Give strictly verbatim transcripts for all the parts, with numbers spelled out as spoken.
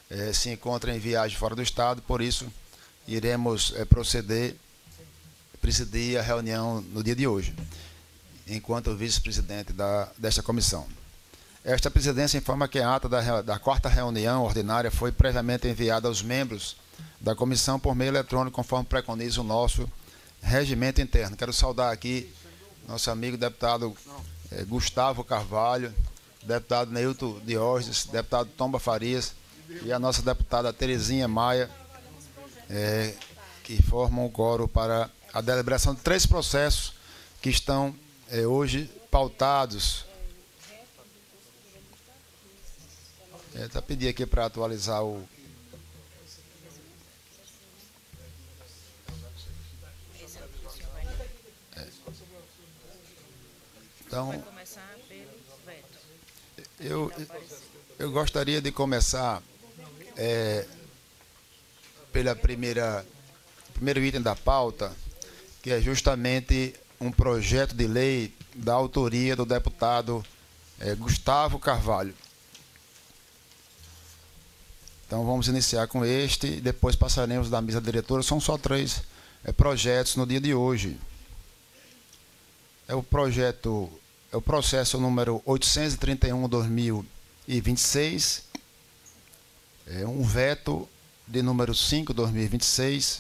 eh, se encontra em viagem fora do estado, por isso iremos eh, proceder, presidir a reunião no dia de hoje, enquanto vice-presidente da, desta comissão. Esta presidência informa que a ata da, da quarta reunião ordinária foi previamente enviada aos membros da comissão por meio eletrônico, conforme preconiza o nosso regimento interno. Quero saudar aqui nosso amigo deputado eh, Gustavo Carvalho, deputado Neilton Diógenes, deputado Tomba Farias e a nossa deputada Terezinha Maia, eh, que formam o quórum para a deliberação de três processos que estão eh, hoje pautados. Está pedindo aqui para atualizar o... É. Então, eu, eu gostaria de começar é, pela primeira, primeiro item da pauta, que é justamente um projeto de lei da autoria do deputado é, Gustavo Carvalho. Então vamos iniciar com este e depois passaremos da mesa diretora. São só três é, projetos no dia de hoje. É o projeto, é o processo número oitocentos e trinta e um barra dois mil e vinte e seis, é um veto de número cinco barra dois mil e vinte e seis,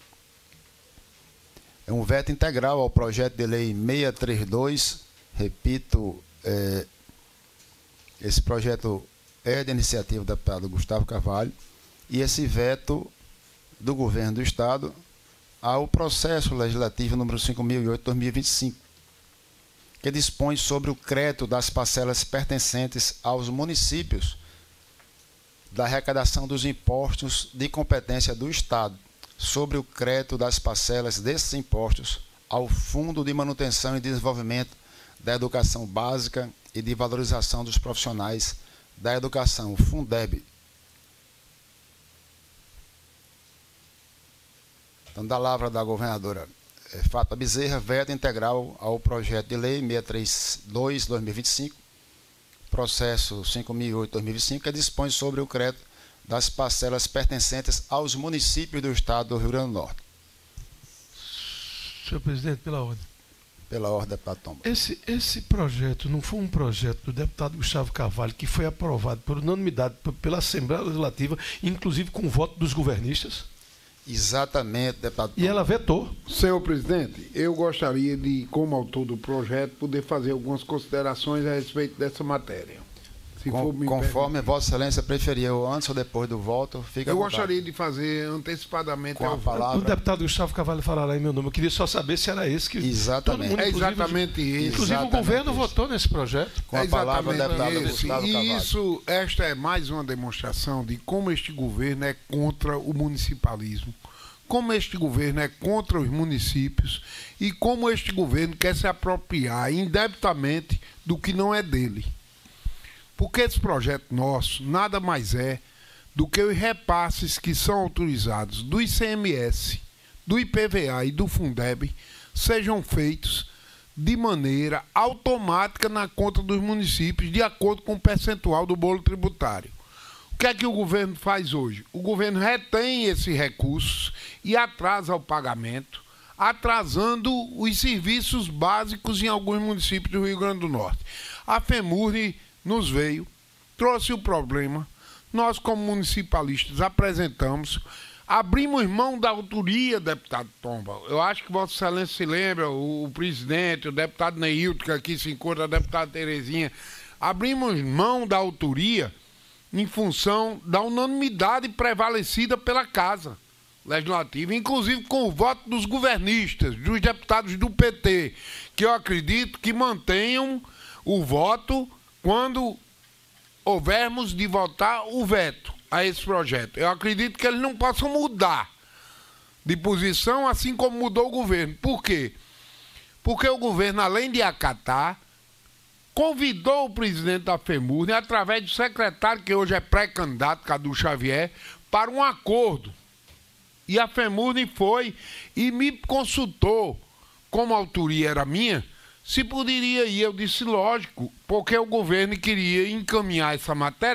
é um veto integral ao projeto de lei seiscentos e trinta e dois, repito, é, esse projeto é de iniciativa do deputado Gustavo Carvalho, e esse veto do governo do Estado ao processo legislativo número cinco mil e oito barra dois mil e vinte e cinco, que dispõe sobre o crédito das parcelas pertencentes aos municípios da arrecadação dos impostos de competência do Estado, sobre o crédito das parcelas desses impostos ao Fundo de Manutenção e Desenvolvimento da Educação Básica e de Valorização dos Profissionais da Educação, o Fundeb. Então, da palavra da governadora Fátima Bezerra, veto integral ao projeto de lei seiscentos e trinta e dois barra dois mil e vinte e cinco, processo cinco mil e oito barra dois mil e vinte e cinco, que dispõe sobre o crédito das parcelas pertencentes aos municípios do Estado do Rio Grande do Norte. Senhor presidente, pela ordem. Pela ordem, deputado Tomba. Esse, esse projeto não foi um projeto do deputado Gustavo Carvalho que foi aprovado por unanimidade pela Assembleia Legislativa, inclusive com o voto dos governistas? Exatamente, deputado Tomba. E ela vetou. Senhor presidente, eu gostaria de, como autor do projeto, poder fazer algumas considerações a respeito dessa matéria. Se Com, for me conforme permitir. Vossa Excelência preferiu, antes ou depois do voto, fica Eu à vontade. gostaria de fazer antecipadamente Com a ao palavra. O deputado Gustavo Carvalho falará em meu nome. Eu queria só saber se era esse que... Exatamente. Todo mundo, É inclusive, exatamente isso. Inclusive Exatamente o governo isso. votou nesse projeto. Com a É palavra, o exatamente deputado esse. Gustavo Carvalho. E isso, esta é mais uma demonstração de como este governo é contra o municipalismo, como este governo é contra os municípios e como este governo quer se apropriar indebitamente do que não é dele. Porque esse projeto nosso nada mais é do que os repasses que são autorizados do I C M S, do I P V A e do Fundeb sejam feitos de maneira automática na conta dos municípios, de acordo com o percentual do bolo tributário. O que é que o governo faz hoje? O governo retém esses recursos e atrasa o pagamento, atrasando os serviços básicos em alguns municípios do Rio Grande do Norte. A FEMURNE nos veio, trouxe o problema, nós como municipalistas apresentamos, abrimos mão da autoria, deputado Tomba. Eu acho que Vossa Excelência se lembra, o, o presidente, o deputado Neilton, que aqui se encontra, a deputada Terezinha, abrimos mão da autoria em função da unanimidade prevalecida pela Casa Legislativa, inclusive com o voto dos governistas, dos deputados do P T, que eu acredito que mantenham o voto quando houvermos de votar o veto a esse projeto. Eu acredito que eles não possam mudar de posição, assim como mudou o governo. Por quê? Porque o governo, além de acatar, convidou o presidente da FEMURNE, através do secretário, que hoje é pré-candidato, Cadu Xavier, para um acordo. E a FEMURNE foi e me consultou, como a autoria era minha, se poderia ir. Eu disse, lógico, porque o governo queria encaminhar essa matéria